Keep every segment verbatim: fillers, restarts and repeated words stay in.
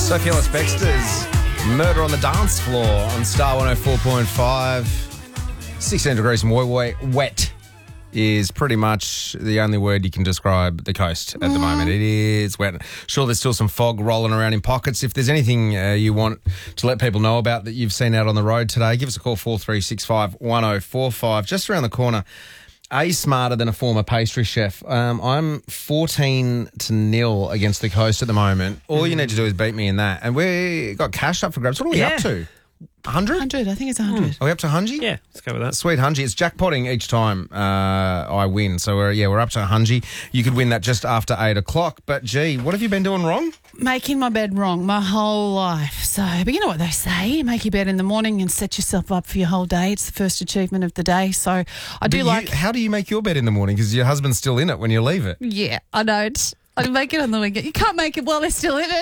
Sophie Ellis-Bextor's Murder on the Dance Floor on Star one oh four point five. sixteen degrees and wet is pretty much the only word you can describe the coast at the moment. It is wet. Sure, there's still some fog rolling around in pockets. If there's anything uh, you want to let people know about that you've seen out on the road today, give us a call, four three six five, one oh four five. Just around the corner, are you smarter than a former pastry chef? Um, I'm fourteen to nil against the coast at the moment. All mm. you need to do is beat me in that. And we got cash up for grabs. What are we yeah. up to? one hundred? one hundred, I think it's one hundred. Mm. Are we up to one hundred? Yeah, let's go with that. Sweet one hundred. It's jackpotting each time uh, I win. So, we're, yeah, we're up to one hundred. You could win that just after eight o'clock. But, gee, what have you been doing wrong? Making my bed wrong my whole life. So, but you know what they say, make your bed in the morning and set yourself up for your whole day. It's the first achievement of the day. So, I do you, like... How do you make your bed in the morning? Because your husband's still in it when you leave it. Yeah, I know. It's, I make it on the weekend. You can't make it while they're still in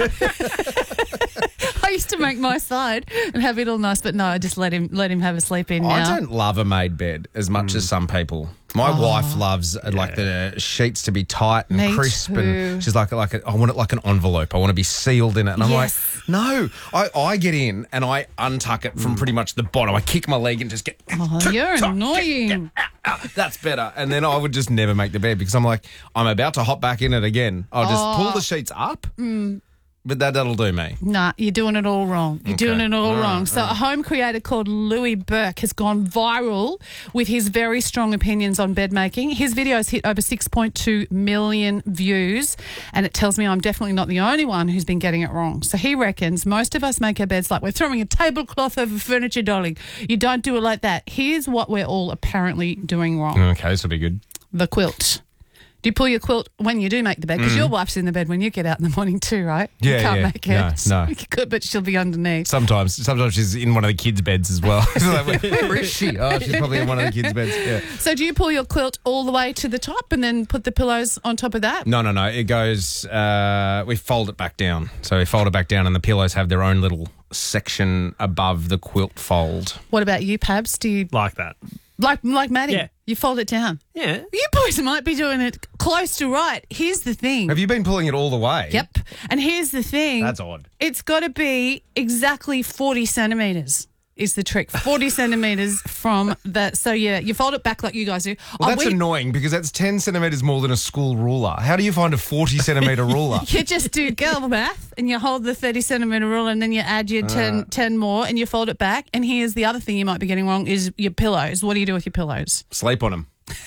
it. I used to make my side and have it all nice, but no, I just let him let him have a sleep in now. I don't love a made bed as much mm. as some people. My oh, wife loves uh, like the sheets to be tight and Me crisp, too. and she's like, like a, I want it like an envelope. I want to be sealed in it, and I'm yes. like, no. I, I get in and I untuck it from pretty much the bottom. I kick my leg and just get. Oh, tuck, you're tuck, annoying. Get, get, out, out. That's better. And then I would just never make the bed because I'm like, I'm about to hop back in it again. I'll just oh. pull the sheets up. Mm. But that, that'll do me. Nah, you're doing it all wrong. You're Okay. doing it all, all wrong. Right, so right. a home creator called Louis Burke has gone viral with his very strong opinions on bed making. His videos hit over six point two million views, and it tells me I'm definitely not the only one who's been getting it wrong. So he reckons most of us make our beds like we're throwing a tablecloth over furniture, darling. You don't do it like that. Here's what we're all apparently doing wrong. Okay, this will be good. The quilt. Do you pull your quilt when you do make the bed? Because Mm. your wife's in the bed when you get out in the morning too, right? Yeah, You can't yeah. make it. No, no. You could, but she'll be underneath. Sometimes. Sometimes she's in one of the kids' beds as well. Like, where is she? Oh, she's probably in one of the kids' beds. Yeah. So do you pull your quilt all the way to the top and then put the pillows on top of that? No, no, no. It goes, uh, we fold it back down. So we fold it back down and the pillows have their own little section above the quilt fold. What about you, Pabs? Do you, Like that. like like Maddie, Yeah. you fold it down? Yeah. You boys might be doing it close to right. Here's the thing. Have you been pulling it all the way? Yep. And here's the thing. That's odd. It's got to be exactly forty centimetres is the trick. forty centimetres from that. So, yeah, you fold it back like you guys do. Well, Oh, that's we- annoying because that's ten centimetres more than a school ruler. How do you find a forty centimetre ruler? You just do girl math and you hold the thirty centimetre ruler and then you add your ten, Uh. ten more and you fold it back. And here's the other thing you might be getting wrong is your pillows. What do you do with your pillows? Sleep on them.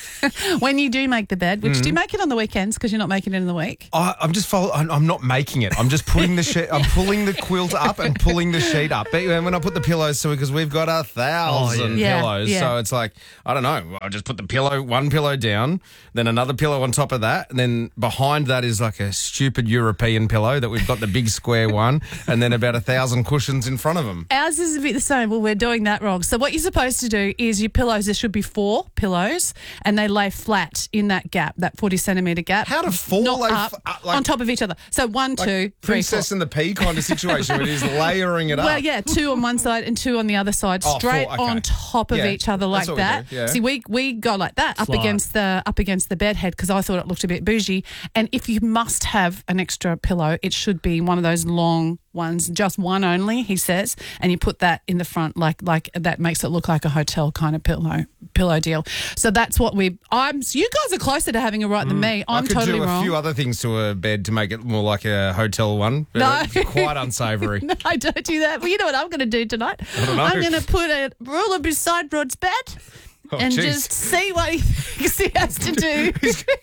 When you do make the bed, which do you make it on the weekends because you're not making it in the week? I, I'm just fold, I'm, I'm not making it. I'm just putting the sheet. I'm pulling the quilt up and pulling the sheet up. But when I put the pillows, so because we've got a thousand Oh, yeah. pillows, Yeah. so it's like I don't know. I just put the pillow, one pillow down, then another pillow on top of that, and then behind that is like a stupid European pillow that we've got the big square one, and then about a thousand cushions in front of them. Ours is a bit the same. Well, we're doing that wrong. So what you're supposed to do is your pillows, there should be four pillows, and they lay flat in that gap, that forty centimetre gap. How do four Not lay up, f- uh, like- on top of each other. So one, Like two, three, Princess four. and the Pea kind of situation where it is layering it up. Well, yeah, two on one side and two on the other side, Oh, straight four, okay. on top of Yeah, each other that's like what we that. do, yeah. See, we we go like that up Slide. against the up against the bed head because I thought it looked a bit bougie. And if you must have an extra pillow, it should be one of those long ones, just one only, he says, and you put that in the front, like like that makes it look like a hotel kind of pillow pillow deal. So that's what we. I'm. You guys are closer to having it right than me. I'm I could totally do a wrong. few other things to a bed to make it more like a hotel one. but No. it's quite unsavoury. No, I don't do that. Well, you know what I'm going to do tonight? I don't know. I'm going to put a ruler beside Rod's bed Oh, and jeez. just see what he thinks he has to do.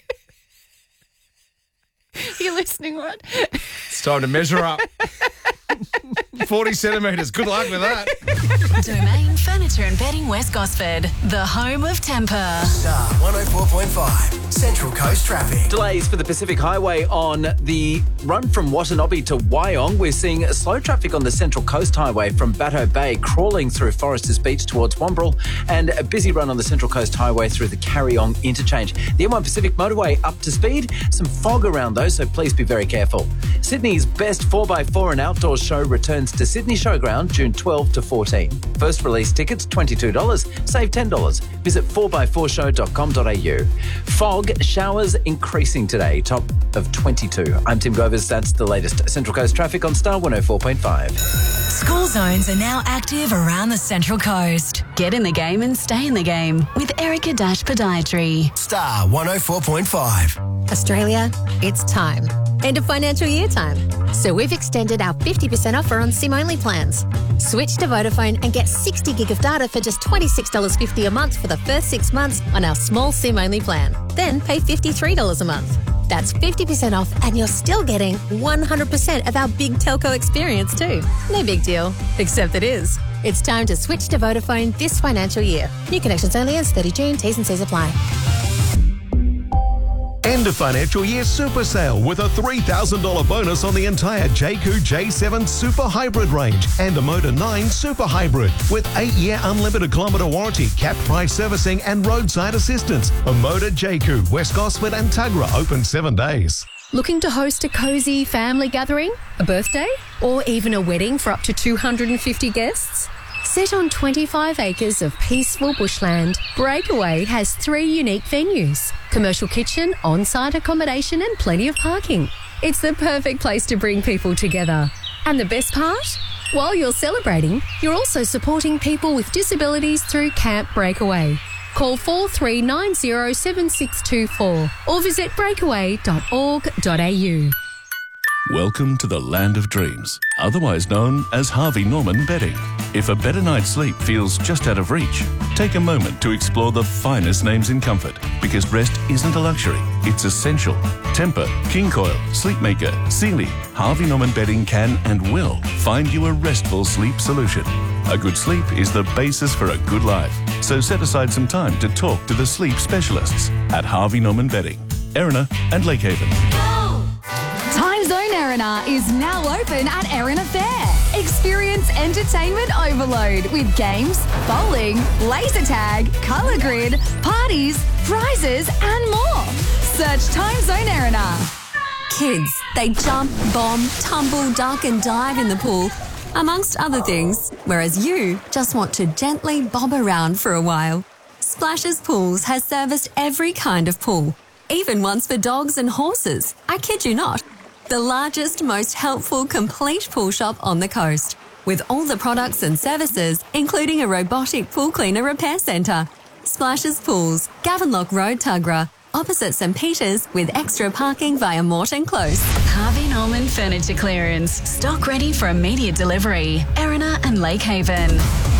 You listening, Rod? It's time to measure up. forty centimetres. Good luck with that. Domain Furniture and Bedding West Gosford, the home of temper. Star one oh four point five, Central Coast Traffic. Delays for the Pacific Highway on the run from Watanabe to Wyong. We're seeing slow traffic on the Central Coast Highway from Batto Bay crawling through Foresters Beach towards Wombrel, and a busy run on the Central Coast Highway through the Carryong interchange. The M one Pacific Motorway up to speed. Some fog around though, so please be very careful. Sydney's best four by four and outdoor show returns to Sydney Showground, June twelfth to fourteen. First release tickets, twenty-two dollars, save ten dollars. Visit four by four show dot com dot a u. Fog, showers increasing today, top of twenty-two. I'm Tim Govers, that's the latest Central Coast traffic on Star one oh four point five. School zones are now active around the Central Coast. Get in the game and stay in the game with Erica Dash Podiatry. Star one oh four point five. Australia, it's time. End of financial year time. So we've extended our fifty percent offer on SIM-only plans. Switch to Vodafone and get sixty gig of data for just twenty-six dollars fifty a month for the first six months on our small SIM-only plan. Then pay fifty-three dollars a month. That's fifty percent off and you're still getting one hundred percent of our big telco experience too. No big deal, except it is. It's time to switch to Vodafone this financial year. New connections only as thirty June. T's and C's apply. End of financial year super sale with a three thousand dollars bonus on the entire Jayco J seven Super Hybrid range and a Motor nine Super Hybrid with eight year unlimited kilometre warranty, capped price servicing and roadside assistance. A Motor Jayco, West Gosford and Tuggerah open seven days. Looking to host a cosy family gathering, a birthday, or even a wedding for up to two hundred fifty guests? Set on twenty-five acres of peaceful bushland, Breakaway has three unique venues: commercial kitchen, on-site accommodation and plenty of parking. It's the perfect place to bring people together. And the best part? While you're celebrating, you're also supporting people with disabilities through Camp Breakaway. Call four three nine zero seven six two four or visit breakaway dot org dot a u. Welcome to the land of dreams, otherwise known as Harvey Norman bedding. If a better night's sleep feels just out of reach, take a moment to explore the finest names in comfort, because rest isn't a luxury, it's essential. Tempur, King Coil, Sleepmaker, Sealy, Harvey Norman bedding can and will find you a restful sleep solution. A good sleep is the basis for a good life, so set aside some time to talk to the sleep specialists at Harvey Norman Bedding, Erina and Lakehaven. Time Zone Erina is now open at Erina Fair. Experience entertainment overload with games, bowling, laser tag, colour grid, parties, prizes and more. Search Time Zone Erina. Kids, they jump, bomb, tumble, duck and dive in the pool, amongst other things, whereas you just want to gently bob around for a while. Splashes Pools has serviced every kind of pool, even ones for dogs and horses. I kid you not. The largest, most helpful, complete pool shop on the coast, with all the products and services, including a robotic pool cleaner repair centre. Splashes Pools, Gavenlock Road, Tuggerah, opposite St Peters, with extra parking via Morton Close. Harvey Norman Furniture Clearance. Stock ready for immediate delivery. Erina and Lakehaven.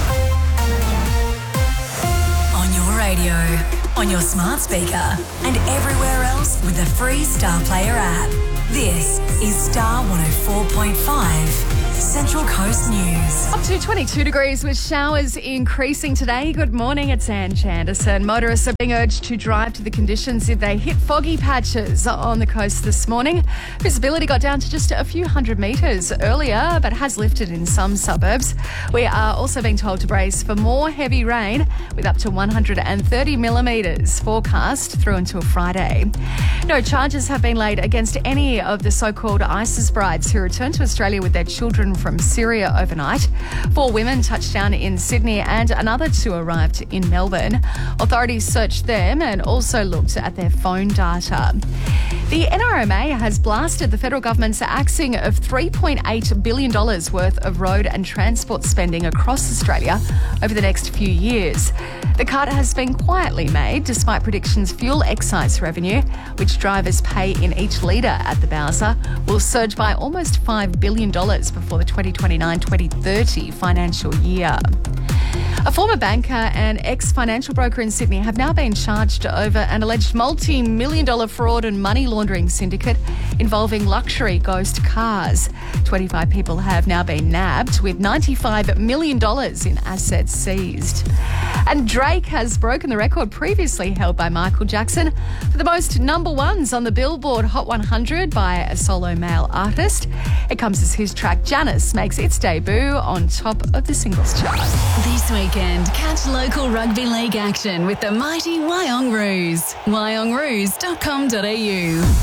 On your radio, on your smart speaker, and everywhere else with the free Star Player app. This is Star one oh four point five, Central Coast News. Up to twenty-two degrees with showers increasing today. Good morning, it's Ann Chanderson. Motorists are being urged to drive to the conditions if they hit foggy patches on the coast this morning. Visibility got down to just a few hundred metres earlier, but has lifted in some suburbs. We are also being told to brace for more heavy rain with up to one hundred thirty millimetres forecast through until Friday. No charges have been laid against any of the so-called ISIS brides who returned to Australia with their children from Syria overnight. Four women touched down in Sydney and another two arrived in Melbourne. Authorities searched them and also looked at their phone data. The N R M A has blasted the federal government's axing of three point eight billion dollars worth of road and transport spending across Australia over the next few years. The cut has been quietly made despite predictions fuel excise revenue, which drivers pay in each litre at the Bowser, will surge by almost five billion dollars before the twenty twenty-nine twenty thirty financial year. A former banker and ex-financial broker in Sydney have now been charged over an alleged multi-million dollar fraud and money laundering syndicate involving luxury ghost cars. twenty-five people have now been nabbed with ninety-five million dollars in assets seized. And Drake has broken the record previously held by Michael Jackson for the most number ones on the Billboard Hot one hundred by a solo male artist. It comes as his track Janice makes its debut on top of the singles chart. This weekend, catch local rugby league action with the mighty Wyong Roos. wyong roos dot com dot a u.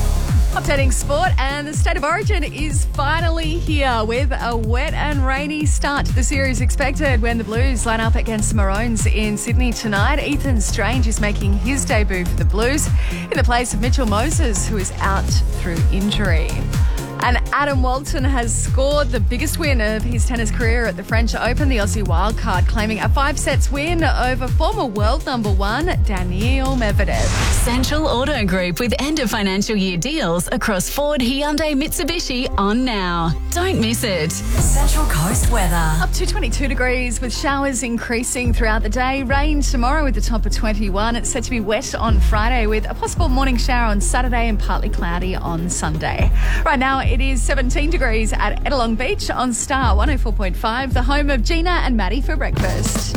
Updating sport, and the State of Origin is finally here with a wet and rainy start to the series expected when the Blues line up against the Maroons in Sydney tonight. Ethan Strange is making his debut for the Blues in the place of Mitchell Moses, who is out through injury. And Adam Walton has scored the biggest win of his tennis career at the French Open, the Aussie wildcard, claiming a five sets win over former world number one Daniil Medvedev. Central Auto Group with end of financial year deals across Ford, Hyundai, Mitsubishi on now. Don't miss it. Central Coast weather. Up to twenty-two degrees with showers increasing throughout the day. Rain tomorrow with the top of twenty-one. It's set to be wet on Friday with a possible morning shower on Saturday and partly cloudy on Sunday. Right now, it is seventeen degrees at Ettalong Beach on Star one oh four point five, the home of Gina and Maddie for breakfast.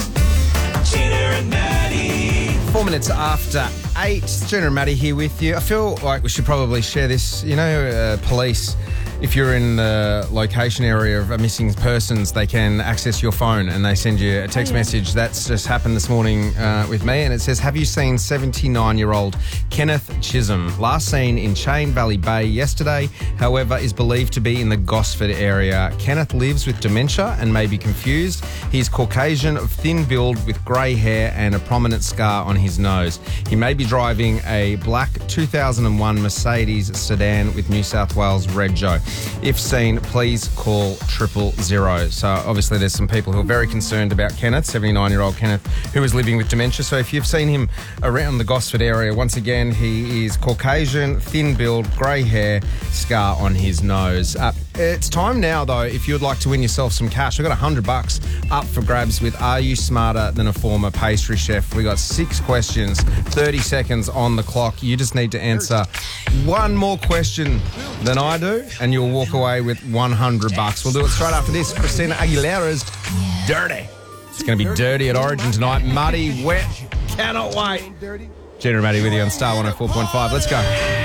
Gina and Maddie. Four minutes after eight, Gina and Maddie here with you. I feel like we should probably share this. You know, uh, police, if you're in the location area of missing persons, they can access your phone and they send you a text Oh, yeah. message. That's just happened this morning uh, with me, and it says, have you seen seventy-nine-year-old Kenneth Chisholm? Last seen in Chain Valley Bay yesterday, however, is believed to be in the Gosford area. Kenneth lives with dementia and may be confused. He's Caucasian, of thin build with grey hair and a prominent scar on his nose. He may be driving a black two thousand one Mercedes sedan with New South Wales Rego. If seen, please call triple zero. So obviously there's some people who are very concerned about Kenneth, seventy-nine-year-old Kenneth, who is living with dementia. So if you've seen him around the Gosford area, once again, he is Caucasian, thin build, grey hair, scar on his nose. Uh, it's time now, though, if you'd like to win yourself some cash. We've got one hundred bucks up for grabs with Are You Smarter Than a Former Pastry Chef? We got six questions, thirty seconds on the clock. You just need to answer one more question than I do, and you'll walk away with one hundred bucks. We'll do it straight after this. Christina Aguilera's Dirty. It's going to be dirty at Origin tonight. Muddy, wet, cannot wait. Gina and Maddie with you on Star one oh four point five. Let's go.